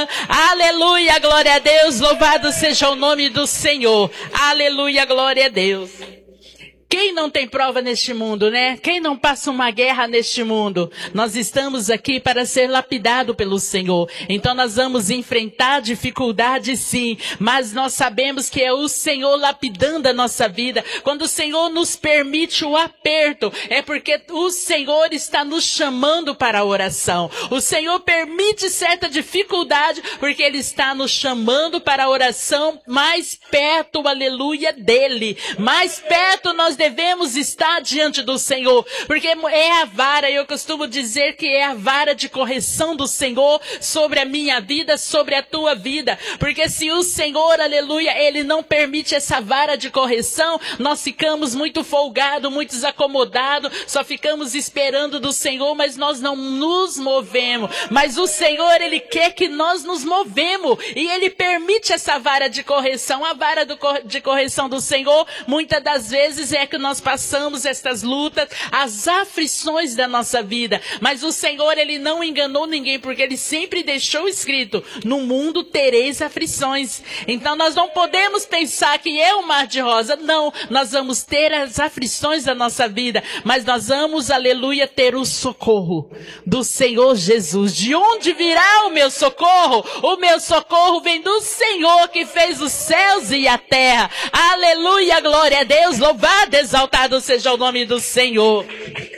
Aleluia, glória a Deus, louvado seja o nome do Senhor. Aleluia, glória a Deus. Quem não tem prova neste mundo, né? Quem não passa uma guerra neste mundo? Nós estamos aqui para ser lapidado pelo Senhor. Então nós vamos enfrentar dificuldades sim, mas nós sabemos que é o Senhor lapidando a nossa vida. Quando o Senhor nos permite o aperto, é porque o Senhor está nos chamando para a oração. O Senhor permite certa dificuldade, porque Ele está nos chamando para a oração mais perto, aleluia, dEle. Mais perto nós devemos estar diante do Senhor, porque é a vara, eu costumo dizer que é a vara de correção do Senhor sobre a minha vida, sobre a tua vida, porque se o Senhor, aleluia, Ele não permite essa vara de correção, nós ficamos muito folgados, muito acomodados, só ficamos esperando do Senhor, mas nós não nos movemos, mas o Senhor, Ele quer que nós nos movemos, e Ele permite essa vara de correção. A vara de correção do Senhor, muitas das vezes é que nós passamos estas lutas, as aflições da nossa vida. Mas o Senhor, Ele não enganou ninguém, porque Ele sempre deixou escrito, no mundo tereis aflições. Então nós não podemos pensar que é um mar de rosa. Não, nós vamos ter as aflições da nossa vida, mas nós vamos, aleluia, ter o socorro do Senhor Jesus. De onde virá o meu socorro? O meu socorro vem do Senhor que fez os céus e a terra. Aleluia, glória a Deus, louvado, exaltado seja o nome do Senhor.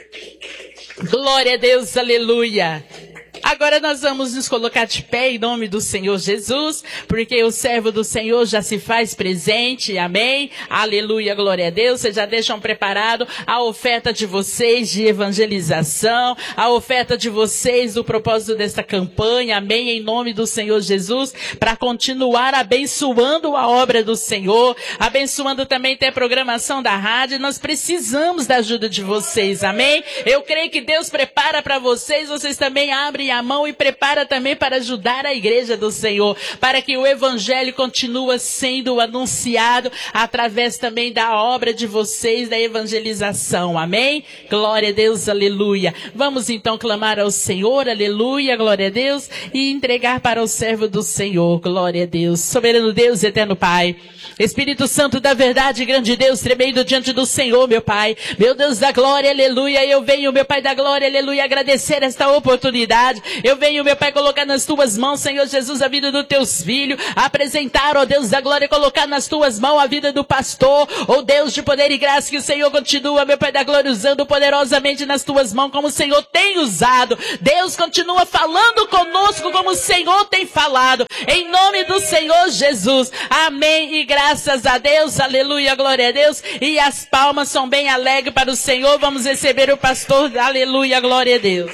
Glória a Deus, aleluia. Agora nós vamos nos colocar de pé em nome do Senhor Jesus, porque o servo do Senhor já se faz presente, amém? Aleluia, glória a Deus. Vocês já deixam preparado a oferta de vocês de evangelização, a oferta de vocês do propósito desta campanha, amém? Em nome do Senhor Jesus, para continuar abençoando a obra do Senhor, abençoando também até a programação da rádio. Nós precisamos da ajuda de vocês, amém? Eu creio que Deus prepara para vocês, vocês também abrem a mão e prepara também para ajudar a igreja do Senhor, para que o evangelho continue sendo anunciado através também da obra de vocês, da evangelização, amém? Glória a Deus, aleluia. Vamos então clamar ao Senhor, aleluia, glória a Deus, e entregar para o servo do Senhor, glória a Deus. Soberano Deus, eterno Pai, Espírito Santo da verdade, grande Deus, tremendo diante do Senhor, meu Pai, meu Deus da glória, aleluia. Eu venho, meu Pai da glória, aleluia, agradecer esta oportunidade. Eu venho, meu Pai, colocar nas tuas mãos, Senhor Jesus, a vida dos teus filhos, apresentar, ó Deus da glória, colocar nas tuas mãos a vida do pastor, ó Deus de poder e graça, que o Senhor continua, meu Pai da glória, usando poderosamente nas tuas mãos, como o Senhor tem usado. Deus continua falando conosco, como o Senhor tem falado, em nome do Senhor Jesus, amém, e graças a Deus, aleluia, glória a Deus, e as palmas são bem alegres para o Senhor. Vamos receber o pastor, aleluia, glória a Deus.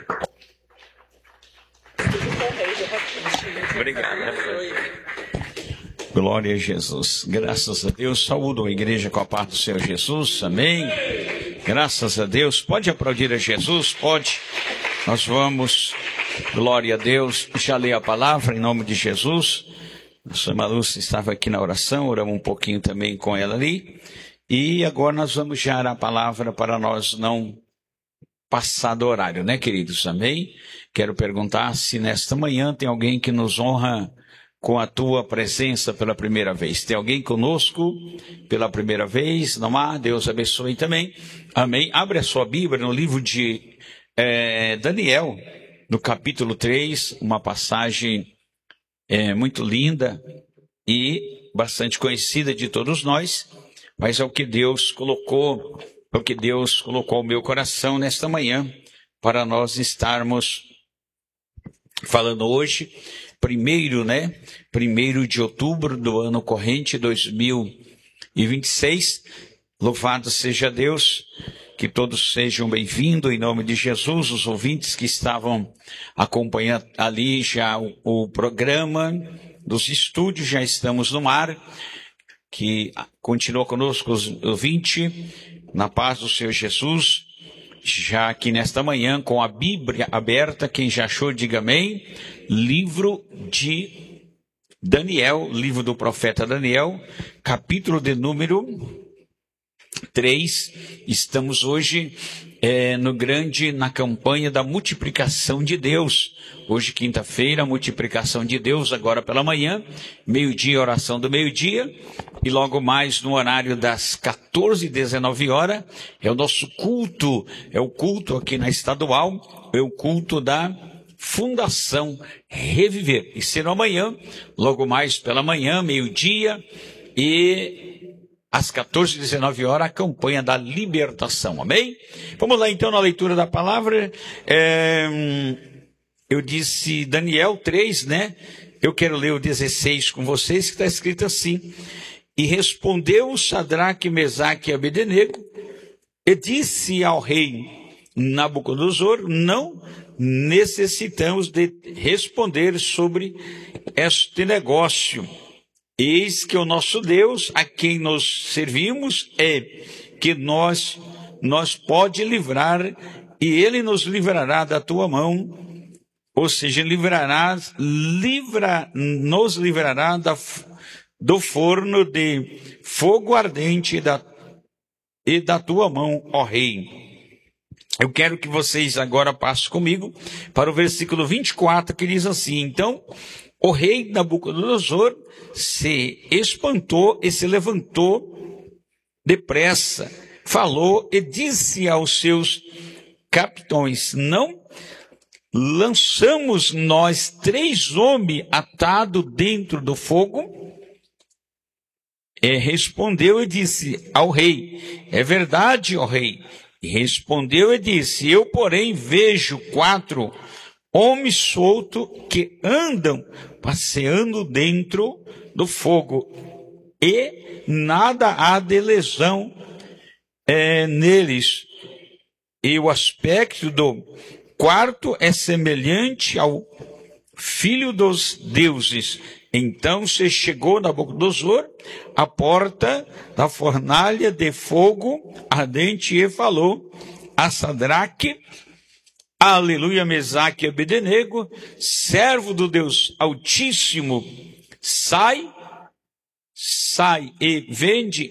Obrigado. Glória a Jesus. Graças a Deus. Saúdo a igreja com a paz do Senhor Jesus. Amém. Graças a Deus. Pode aplaudir a Jesus? Pode. Nós vamos. Glória a Deus. Já leio a palavra em nome de Jesus. A sua irmã Lúcia estava aqui na oração. Oramos um pouquinho também com ela ali. E agora nós vamos dar a palavra para nós não passar do horário, né, queridos? Amém? Quero perguntar se nesta manhã tem alguém que nos honra com a tua presença pela primeira vez. Tem alguém conosco pela primeira vez? Não há? Deus abençoe também. Amém? Abre a sua Bíblia no livro de Daniel, no capítulo 3, uma passagem muito linda e bastante conhecida de todos nós, mas é o que Deus colocou, ao meu coração nesta manhã, para nós estarmos falando hoje, 1º de outubro do ano corrente 2026. Louvado seja Deus, que todos sejam bem-vindos em nome de Jesus. Os ouvintes que estavam acompanhando ali já o programa dos estúdios, já estamos no ar, que continua conosco os ouvintes, na paz do Senhor Jesus. Já aqui nesta manhã, com a Bíblia aberta, quem já achou, diga amém. Livro de Daniel, livro do profeta Daniel, capítulo de número 3. Estamos hoje na campanha da multiplicação de Deus. Hoje, quinta-feira, multiplicação de Deus, agora pela manhã, meio-dia, oração do meio-dia, e logo mais no horário das 14 e 19 horas, é o nosso culto, é o culto aqui na Estadual, é o culto da Fundação Reviver. E será amanhã, logo mais pela manhã, meio-dia, e às 14 e 19 horas, a campanha da libertação, amém? Vamos lá então na leitura da palavra. Eu disse Daniel 3, né? Eu quero ler o 16 com vocês, que está escrito assim: e respondeu Sadraque, Mesaque e Abednego, e disse ao rei Nabucodonosor: não necessitamos de responder sobre este negócio. Eis que o nosso Deus, a quem nos servimos, que nos pode livrar, e ele nos livrará da tua mão, ou seja, nos livrará do forno de fogo ardente e da tua mão, ó rei. Eu quero que vocês agora passem comigo para o versículo 24, que diz assim: então o rei Nabucodonosor se espantou e se levantou depressa, falou e disse aos seus capitães: não lançamos nós 3 homens atados dentro do fogo? Respondeu e disse ao rei: é verdade, ó rei. E respondeu e disse: eu, porém, vejo 4 homens soltos que andam passeando dentro do fogo, e nada há de lesão neles. E o aspecto do quarto é semelhante ao filho dos deuses. Então se chegou Nabucodonosor à porta da fornalha de fogo ardente e falou a Sadraque, aleluia, Mesaque e Abednego: servo do Deus Altíssimo, sai e vende.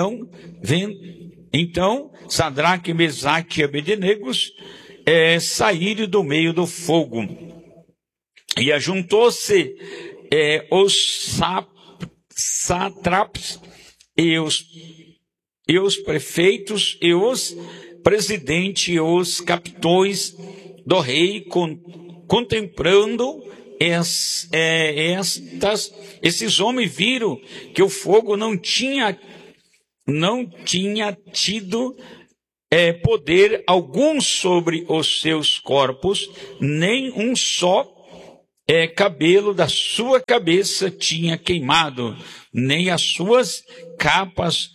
Então Sadraque, Mesaque e Abednego saíram do meio do fogo. E ajuntou-se os sátrapas e os prefeitos e os presidentes e os capitões do rei, contemplando esses homens, viram que o fogo não tinha tido poder algum sobre os seus corpos, nem um só cabelo da sua cabeça tinha queimado, nem as suas capas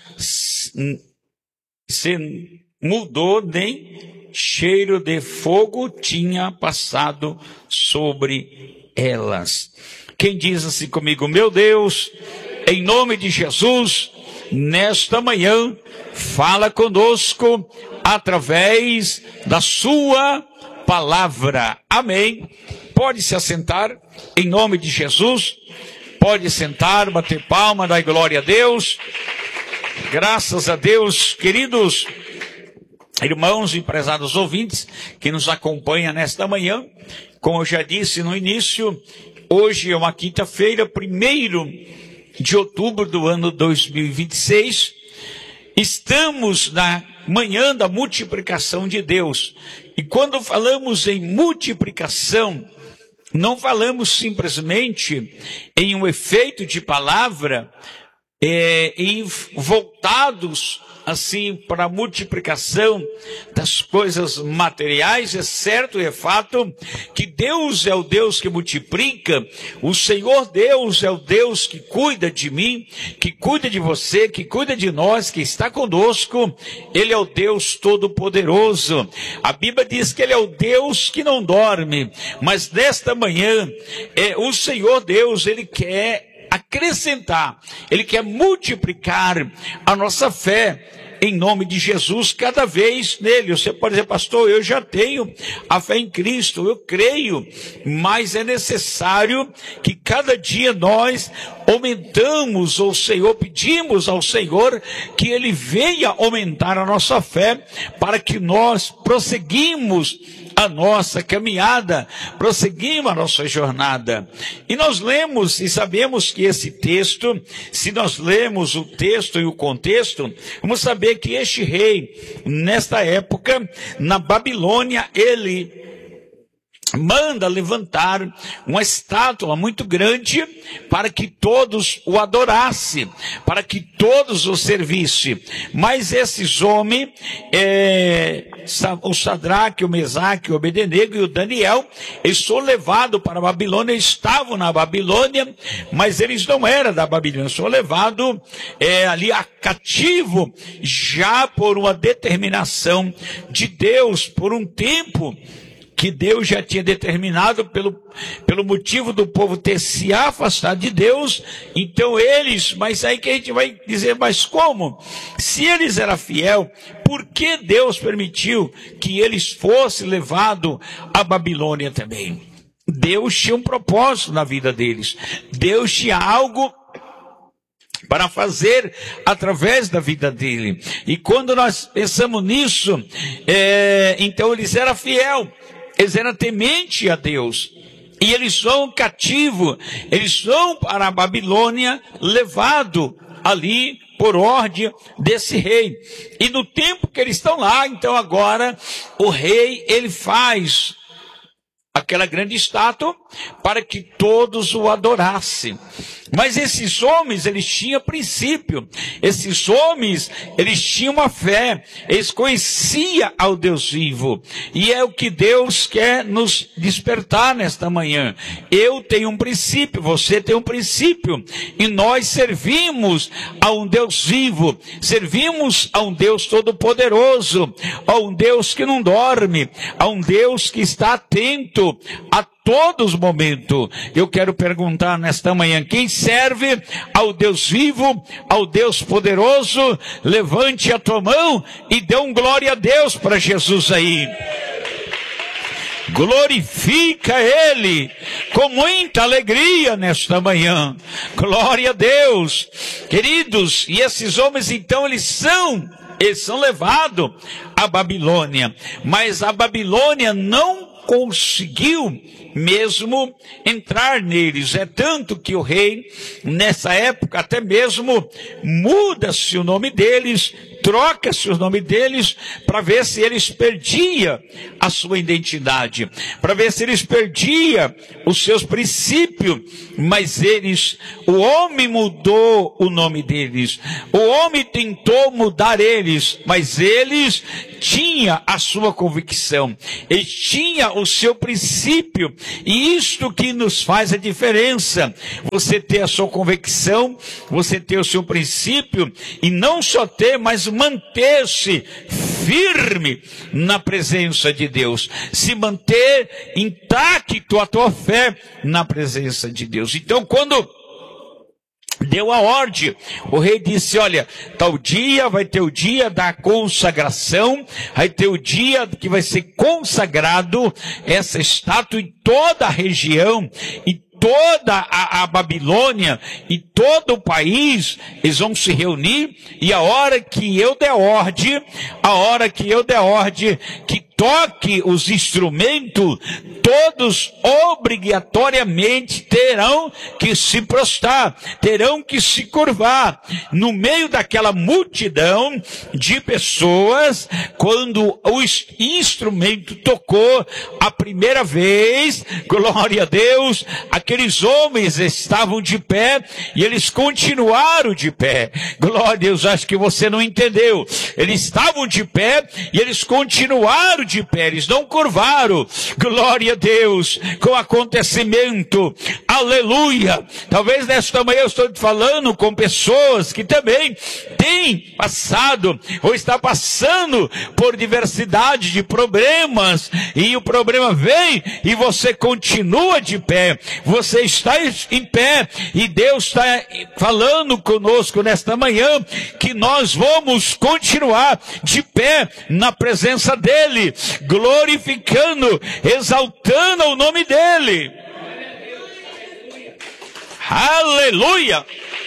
se mudou, nem cheiro de fogo tinha passado sobre elas. Quem diz assim comigo: meu Deus, em nome de Jesus, nesta manhã, fala conosco através da sua palavra. Amém. Pode se assentar, em nome de Jesus. Pode sentar, bater palma, dar glória a Deus. Graças a Deus, queridos irmãos e prezados ouvintes que nos acompanham nesta manhã. Como eu já disse no início, hoje é uma quinta-feira, 1º de outubro do ano 2026. Estamos na manhã da multiplicação de Deus. E quando falamos em multiplicação, não falamos simplesmente em um efeito de palavra e voltados assim para a multiplicação das coisas materiais. É certo e é fato que Deus é o Deus que multiplica. O Senhor Deus é o Deus que cuida de mim, que cuida de você, que cuida de nós, que está conosco. Ele é o Deus Todo-Poderoso. A Bíblia diz que Ele é o Deus que não dorme. Mas nesta manhã, o Senhor Deus, Ele quer acrescentar, Ele quer multiplicar a nossa fé. em nome de Jesus, cada vez nele. Você pode dizer, pastor, eu já tenho a fé em Cristo, eu creio, mas é necessário que cada dia nós aumentamos ao Senhor, pedimos ao Senhor que Ele venha aumentar a nossa fé, para que nós prosseguimos a nossa caminhada, prosseguimos a nossa jornada. E nós lemos e sabemos que esse texto, se nós lemos o texto e o contexto, vamos saber que este rei, nesta época, na Babilônia, ele manda levantar uma estátua muito grande para que todos o adorassem, para que todos o servissem. Mas esses homens, o Sadraque, o Mesaque, o Abednego e o Daniel, eles foram levados para a Babilônia, estavam na Babilônia, mas eles não eram da Babilônia, eles foram levados ali a cativo, já por uma determinação de Deus, por um tempo que Deus já tinha determinado pelo motivo do povo ter se afastado de Deus. Então eles, mas aí que a gente vai dizer, mas como? Se eles eram fiel, por que Deus permitiu que eles fossem levados à Babilônia também? Deus tinha um propósito na vida deles. Deus tinha algo para fazer através da vida dele. E quando nós pensamos nisso, então eles eram fiel. Eles eram tementes a Deus. E eles vão cativo, eles vão para a Babilônia, levado ali por ordem desse rei. E no tempo que eles estão lá, então agora, o rei, ele faz aquela grande estátua para que todos o adorassem. Mas esses homens, eles tinham princípio. Esses homens, eles tinham uma fé. Eles conheciam ao Deus vivo. E é o que Deus quer nos despertar nesta manhã. Eu tenho um princípio, você tem um princípio. E nós servimos a um Deus vivo. Servimos a um Deus todo-poderoso. A um Deus que não dorme. A um Deus que está atento a todos os momentos. Eu quero perguntar nesta manhã, quem serve ao Deus vivo, ao Deus poderoso, levante a tua mão e dê um glória a Deus para Jesus aí. Glorifica Ele com muita alegria nesta manhã. Glória a Deus. Queridos, e esses homens então eles são levados à Babilônia, mas a Babilônia não conseguiu mesmo entrar neles. É tanto que o rei, nessa época, até mesmo muda-se o nome deles, troca-se o nome deles, para ver se eles perdiam a sua identidade, para ver se eles perdiam os seus princípios. Mas o homem mudou o nome deles, o homem tentou mudar eles, mas eles tinham a sua convicção, eles tinham o seu princípio. E isto que nos faz a diferença, você ter a sua convicção, você ter o seu princípio, e não só ter, mas manter-se firme na presença de Deus, se manter intacto a tua fé na presença de Deus. Então, quando deu a ordem, o rei disse, olha, tal dia vai ter o dia da consagração, vai ter o dia que vai ser consagrado essa estátua em toda a região, e toda a Babilônia e todo o país, eles vão se reunir, e a hora que eu der ordem, que toque os instrumentos, todos obrigatoriamente terão que se prostrar, terão que se curvar. No meio daquela multidão de pessoas, quando o instrumento tocou a primeira vez, glória a Deus, aqueles homens estavam de pé e eles continuaram de pé. Glória a Deus, acho que você não entendeu. Eles estavam de pé e eles continuaram de pé, eles não curvaram. Glória a Deus, com o acontecimento, a aleluia. Talvez nesta manhã eu estou falando com pessoas que também têm passado ou está passando por diversidade de problemas, e o problema vem e você continua de pé, você está em pé, e Deus está falando conosco nesta manhã que nós vamos continuar de pé na presença dele, glorificando, exaltando o nome dele. Aleluia!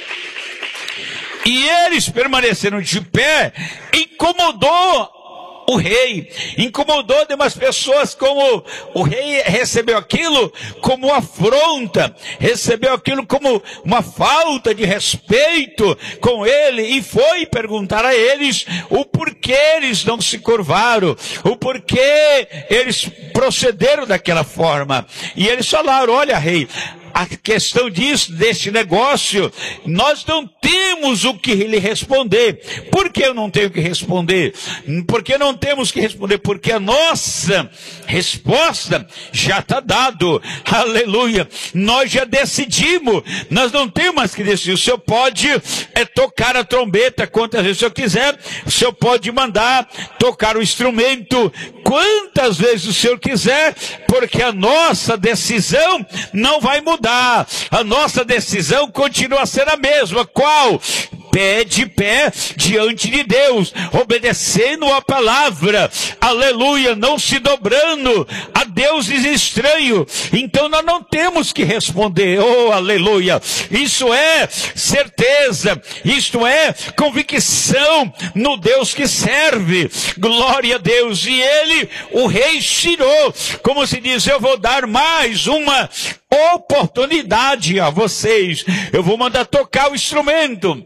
E eles permaneceram de pé. Incomodou o rei, incomodou demais pessoas, como o rei recebeu aquilo como uma afronta, recebeu aquilo como uma falta de respeito com ele, e foi perguntar a eles o porquê eles não se curvaram, o porquê eles procederam daquela forma. E eles falaram: olha, rei, a questão deste negócio, nós não temos o que lhe responder. Por que eu não tenho que responder? Porque não temos que responder, porque a nossa resposta já está dado. Aleluia. Nós já decidimos, nós não temos mais que decidir. O Senhor pode tocar a trombeta quantas vezes o Senhor quiser, o Senhor pode mandar tocar o instrumento quantas vezes o Senhor quiser, porque a nossa decisão não vai mudar. A nossa decisão continua a ser a mesma. Qual? Pé de pé diante de Deus, obedecendo a palavra, aleluia, não se dobrando a deuses estranhos. Então nós não temos que responder, oh aleluia, isso é certeza, isto é convicção no Deus que serve, glória a Deus. E ele, o rei, tirou, como se diz, eu vou dar mais uma oportunidade a vocês, eu vou mandar tocar o instrumento,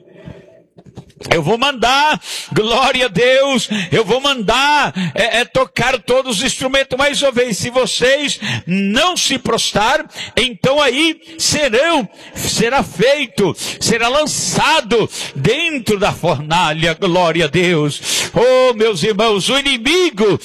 eu vou mandar, glória a Deus, eu vou mandar tocar todos os instrumentos mais uma vez. Se vocês não se prostrar, então aí será feito, será lançado dentro da fornalha, glória a Deus. Oh, meus irmãos, o inimigo,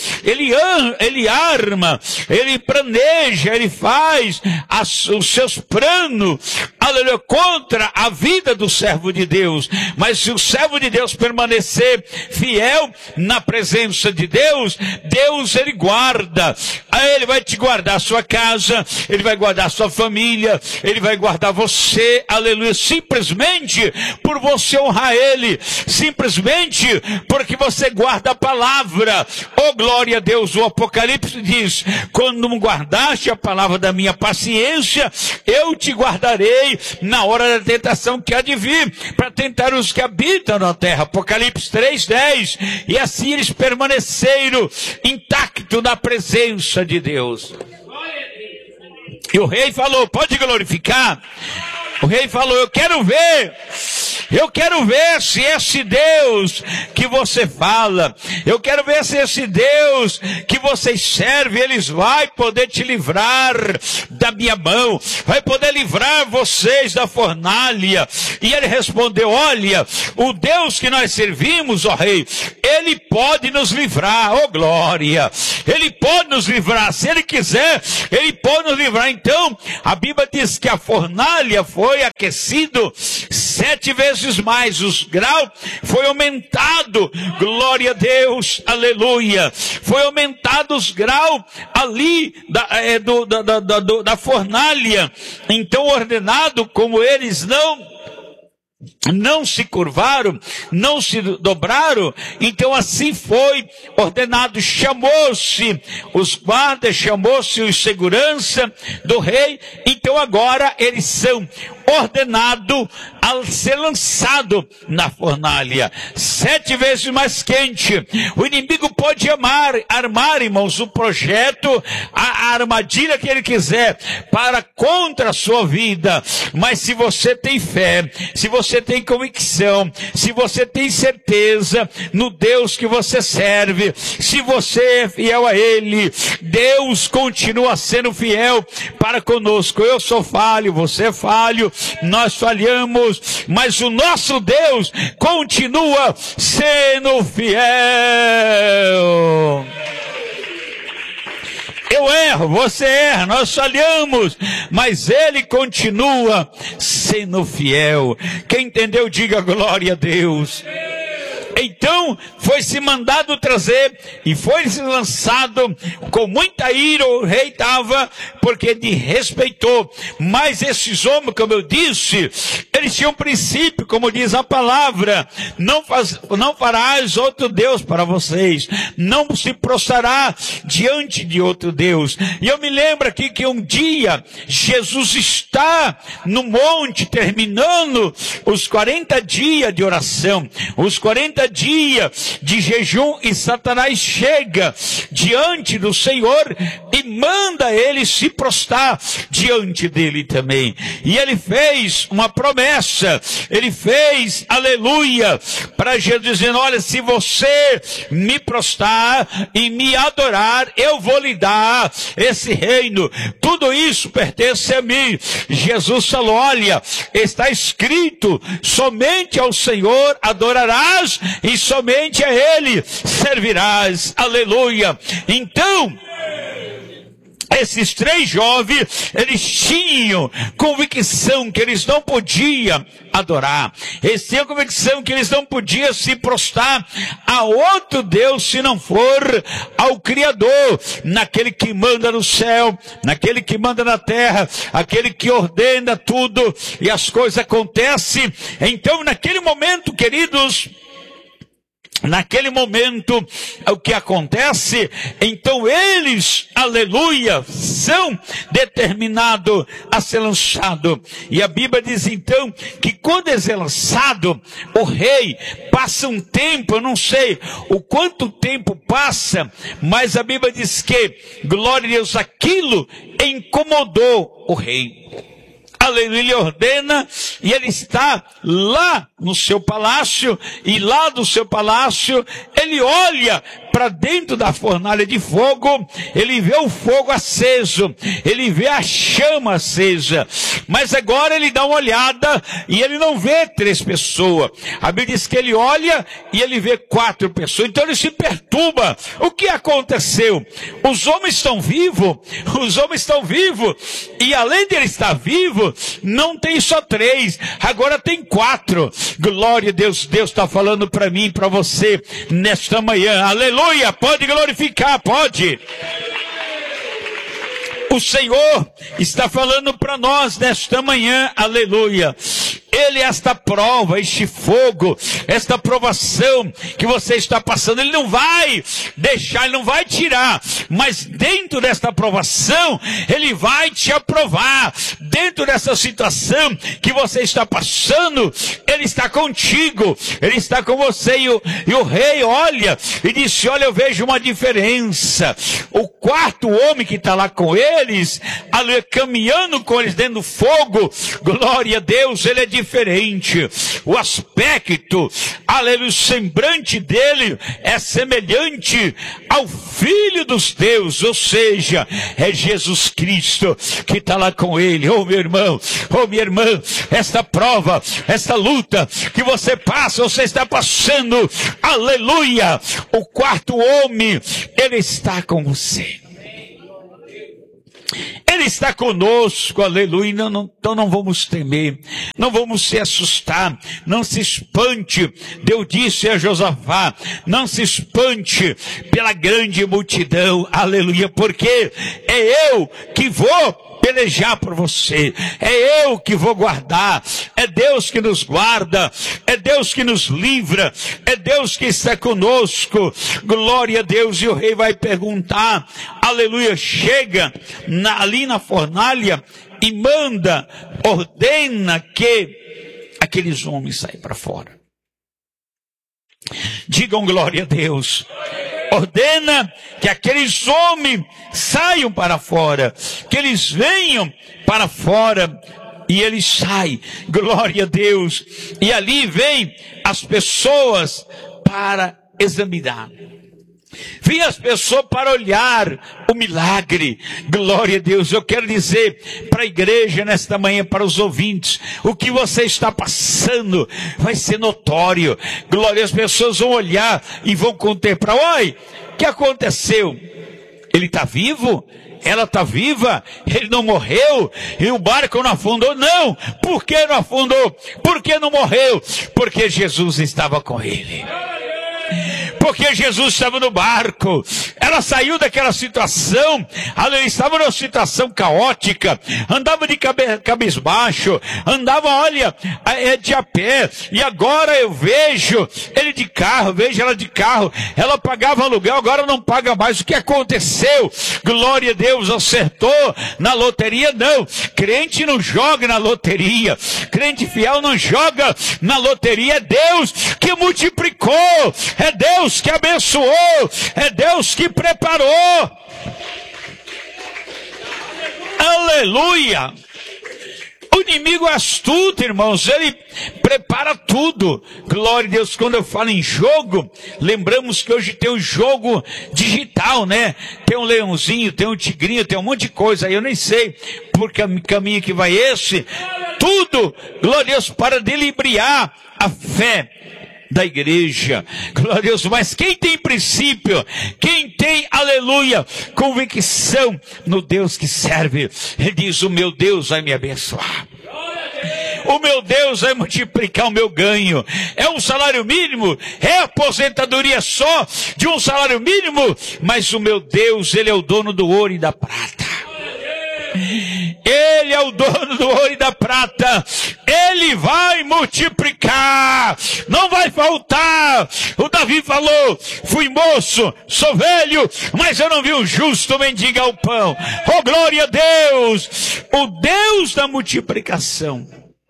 ele arma, ele planeja, ele faz os seus planos, aleluia, contra a vida do servo de Deus. Mas se o servo de Deus permanecer fiel na presença de Deus, Deus, ele guarda. Ele vai te guardar a sua casa, ele vai guardar a sua família, ele vai guardar você, aleluia, simplesmente por você honrar ele, simplesmente porque você guarda a palavra. Oh, glória a Deus. O Apocalipse diz: quando guardaste a palavra da minha paciência, eu te guardarei na hora da tentação que há de vir, para tentar os que habitam na terra. Apocalipse 3:10. E assim eles permaneceram intactos na presença de Deus. E o rei falou: pode glorificar. O rei falou: eu quero ver se esse Deus que você fala, eu quero ver se esse Deus que vocês servem, eles vai poder te livrar da minha mão, vai poder livrar vocês da fornalha. E ele respondeu: olha, o Deus que nós servimos, ó rei, ele pode nos livrar, ó glória, ele pode nos livrar, se ele quiser, ele pode nos livrar. Então, a Bíblia diz que a fornalha foi aquecido 7 vezes mais, os graus foi aumentado, glória a Deus, aleluia, foi aumentado os graus ali da fornalha. Então, ordenado, como eles não se curvaram, não se dobraram, então assim foi ordenado, chamou-se os guardas, chamou-se os segurança do rei. Então agora eles são ordenados a ser lançado na fornalha, 7 vezes mais quente. O inimigo pode armar, irmãos, o projeto, a armadilha que ele quiser para contra a sua vida, mas se você tem fé, se você tem convicção, se você tem certeza no Deus que você serve, se você é fiel a ele, Deus continua sendo fiel para conosco. Eu sou falho, você é falho, nós falhamos, mas o nosso Deus continua sendo fiel. Eu erro, você erra, nós falhamos, mas Ele continua sendo fiel. Quem entendeu, diga glória a Deus. Então, foi-se mandado trazer e foi-se lançado com muita ira. O rei estava, porque ele respeitou. Mas esses homens, como eu disse, eles tinham um princípio, como diz a palavra: não farás outro Deus para vocês, não se prostrará diante de outro Deus. E eu me lembro aqui que um dia Jesus está no monte terminando os 40 dias de oração, os 40 dias de jejum, e Satanás chega diante do Senhor e manda ele se prostrar diante dele também. E ele fez uma promessa, ele fez, aleluia, para Jesus, dizendo: olha, se você me prostrar e me adorar, eu vou lhe dar esse reino, tudo isso pertence a mim. Jesus falou: olha, está escrito, somente ao Senhor adorarás e somente a Ele servirás. Aleluia. Então, esses 3 jovens, eles tinham convicção que eles não podiam adorar. Eles tinham convicção que eles não podiam se prostrar a outro Deus se não for ao Criador, naquele que manda no céu, naquele que manda na terra, aquele que ordena tudo e as coisas acontecem. Então, naquele momento, queridos, naquele momento, o que acontece? Então eles, aleluia, são determinados a ser lançados. E a Bíblia diz então que quando é lançado, o rei passa um tempo, eu não sei o quanto tempo passa, mas a Bíblia diz que, glória a Deus, aquilo incomodou o rei. Aleluia, ele ordena, e ele está lá no seu palácio, e lá do seu palácio, ele olha para dentro da fornalha de fogo, ele vê o fogo aceso, ele vê a chama acesa, mas agora ele dá uma olhada, e ele não vê 3 pessoas, a Bíblia diz que ele olha, e ele vê 4 pessoas, então ele se perturba. O que aconteceu? Os homens estão vivos, e além de ele estar vivo, não tem só 3, agora tem 4. Glória a Deus, Deus está falando para mim e para você nesta manhã. Aleluia, pode glorificar, pode. O Senhor está falando para nós nesta manhã, aleluia. Ele, esta prova, este fogo, esta provação que você está passando, Ele não vai deixar, Ele não vai tirar, mas dentro desta provação, Ele vai te aprovar. Dentro dessa situação que você está passando, Ele está contigo, Ele está com você. E o rei olha e disse: olha, eu vejo uma diferença. O 4º homem que está lá com eles, ali, caminhando com eles dentro do fogo, glória a Deus, ele é diferente. O aspecto, aleluia, o semblante dele é semelhante ao Filho dos Deus, ou seja, é Jesus Cristo que está lá com ele. Oh meu irmão, oh minha irmã, esta prova, esta luta que você passa, você está passando, aleluia, o 4º homem, ele está com você. Ele está conosco, aleluia. Então não vamos temer, não vamos se assustar, não se espante. Deus disse a Josafá: não se espante pela grande multidão, aleluia, porque é eu que vou pelejar por você, é eu que vou guardar, é Deus que nos guarda, é Deus que nos livra, é Deus que está conosco, glória a Deus. E o rei vai perguntar, aleluia, chega ali na fornalha e manda, ordena que aqueles homens saiam para fora. Digam glória a Deus. Ordena que aqueles homens saiam para fora, que eles venham para fora, e eles saem, glória a Deus, e ali vem as pessoas para examinar. Vem as pessoas para olhar o milagre, glória a Deus. Eu quero dizer para a igreja nesta manhã, para os ouvintes, o que você está passando vai ser notório, glória. As pessoas vão olhar e vão contemplar. Oi, o que aconteceu? Ele está vivo? Ela está viva? Ele não morreu? E o barco não afundou? Não! Por que não afundou? Por que não morreu? Porque Jesus estava com ele. Porque Jesus estava no barco. Ela saiu daquela situação. Ela estava numa situação caótica. Andava de cabisbaixo. Andava, olha, de a pé. E agora eu vejo ele de carro. Vejo ela de carro. Ela pagava aluguel, agora não paga mais. O que aconteceu? Glória a Deus, acertou na loteria? Não. Crente não joga na loteria. Crente fiel não joga na loteria. É Deus que multiplicou. É Deus que abençoou, é Deus que preparou. Aleluia! O inimigo é astuto, irmãos, ele prepara tudo. Glória a Deus. Quando eu falo em jogo, lembramos que hoje tem um jogo digital, né? Tem um leãozinho, tem um tigrinho, tem um monte de coisa aí, eu nem sei por que caminho que vai esse. Tudo, glória a Deus, para delibriar a fé da igreja. Glória a Deus. Mas quem tem princípio, quem tem, aleluia, convicção no Deus que serve, ele diz: o meu Deus vai me abençoar. O meu Deus vai multiplicar o meu ganho. É um salário mínimo? É aposentadoria só de um salário mínimo? Mas o meu Deus, ele é o dono do ouro e da prata. Ele é o dono do ouro e da prata. Ele vai multiplicar. Não vai faltar. O Davi falou: fui moço, sou velho, mas eu não vi um justo mendigar o pão. Oh, glória a Deus. O Deus da multiplicação.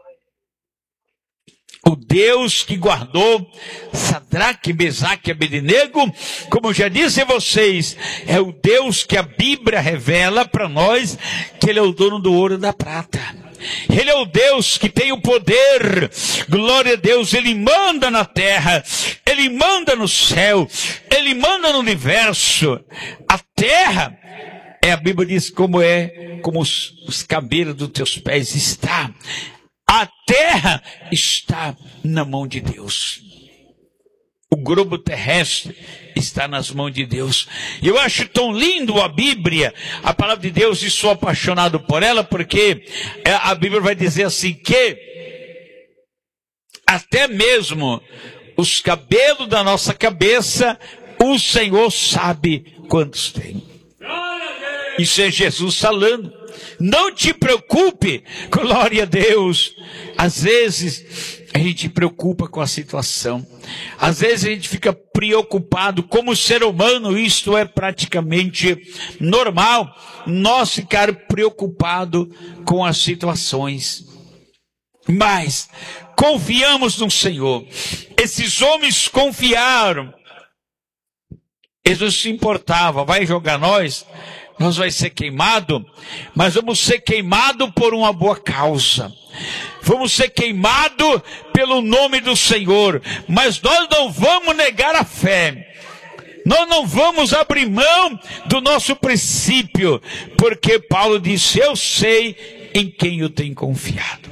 O Deus que guardou Sadraque, Mesaque e Abednego, como já disse a vocês, é o Deus que a Bíblia revela para nós que Ele é o dono do ouro e da prata. Ele é o Deus que tem o poder. Glória a Deus. Ele manda na terra, Ele manda no céu, Ele manda no universo. A terra, a Bíblia diz como os cabelos dos teus pés está. A terra está na mão de Deus. O globo terrestre está nas mãos de Deus. E eu acho tão lindo a Bíblia, a palavra de Deus, e sou apaixonado por ela, porque a Bíblia vai dizer assim que até mesmo os cabelos da nossa cabeça, o Senhor sabe quantos tem. Isso é Jesus falando. Não te preocupe, glória a Deus. Às vezes a gente preocupa com a situação. Às vezes a gente fica preocupado. Como ser humano, isto é praticamente normal. Nós ficar preocupado com as situações. Mas confiamos no Senhor. Esses homens confiaram. Eles não se importavam. Vai jogar nós vai ser queimado, mas vamos ser queimado por uma boa causa. Vamos ser queimado pelo nome do Senhor, mas nós não vamos negar a fé. Nós não vamos abrir mão do nosso princípio, porque Paulo disse: eu sei em quem eu tenho confiado.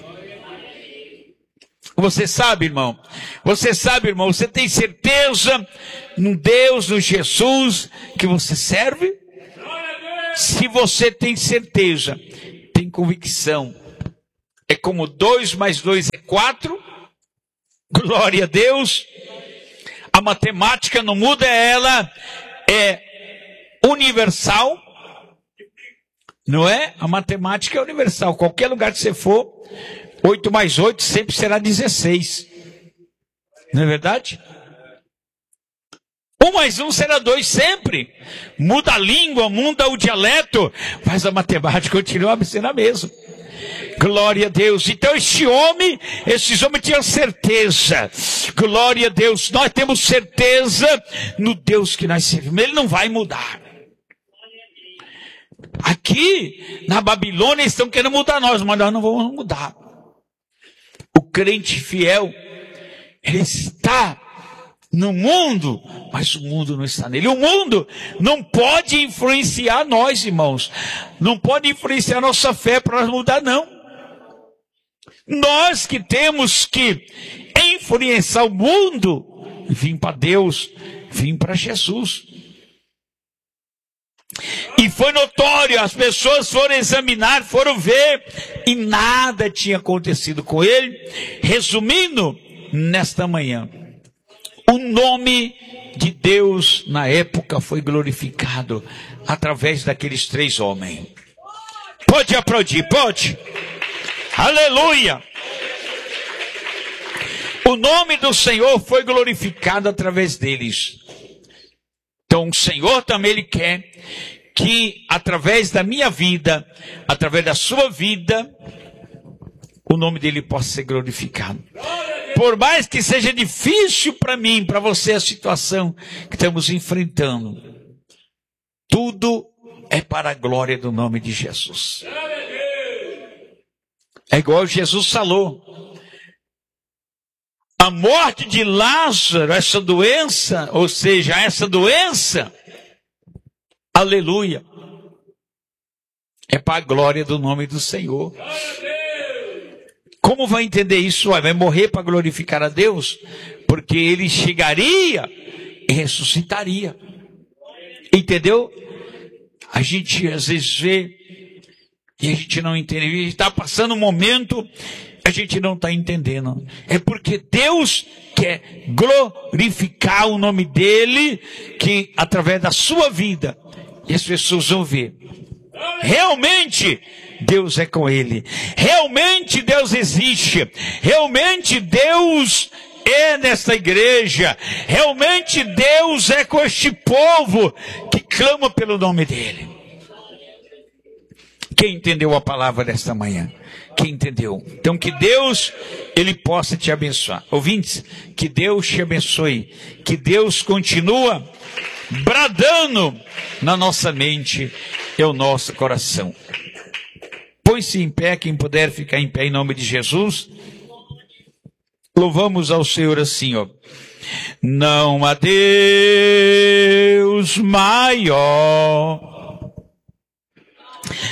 Você sabe, irmão? Você tem certeza no Deus, no Jesus que você serve? Se você tem certeza, tem convicção, é como 2 mais 2 é 4, glória a Deus. A matemática não muda, ela é universal, não é? A matemática é universal, qualquer lugar que você for, 8 mais 8 sempre será 16, não é verdade? 1 mais 1 será 2 sempre. Muda a língua, muda o dialeto, mas a matemática continua sendo a mesma. Glória a Deus. Então esses homens tinham certeza. Glória a Deus. Nós temos certeza no Deus que nós servimos. Ele não vai mudar. Aqui, na Babilônia, eles estão querendo mudar nós, mas nós não vamos mudar. O crente fiel, ele está no mundo, mas o mundo não está nele. O mundo não pode influenciar nós, irmãos. Não pode influenciar nossa fé para nós mudar, não. Nós que temos que influenciar o mundo, vim para Deus, vim para Jesus. E foi notório, as pessoas foram examinar, foram ver, e nada tinha acontecido com ele. Resumindo, nesta manhã, o nome de Deus na época foi glorificado através daqueles 3 homens. Pode aplaudir, pode. Aleluia. O nome do Senhor foi glorificado através deles. Então o Senhor também Ele quer que através da minha vida, através da sua vida, o nome dele possa ser glorificado. Por mais que seja difícil para mim, para você, a situação que estamos enfrentando, tudo é para a glória do nome de Jesus. É igual Jesus falou. A morte de Lázaro, essa doença, ou seja, essa doença, aleluia, é para a glória do nome do Senhor. Como vai entender isso? Vai morrer para glorificar a Deus? Porque ele chegaria e ressuscitaria. Entendeu? A gente às vezes vê e a gente não entende. A gente está passando um momento, a gente não está entendendo. É porque Deus quer glorificar o nome dele, que através da sua vida, e as pessoas vão ver. Realmente Deus é com ele. Realmente Deus existe. Realmente Deus é nesta igreja. Realmente Deus é com este povo que clama pelo nome dele. Quem entendeu a palavra desta manhã? Quem entendeu? Então que Deus, ele possa te abençoar. Ouvintes, que Deus te abençoe. Que Deus continua bradando na nossa mente e o nosso coração. Põe-se em pé, quem puder ficar em pé em nome de Jesus. Louvamos ao Senhor assim, ó. Não há Deus maior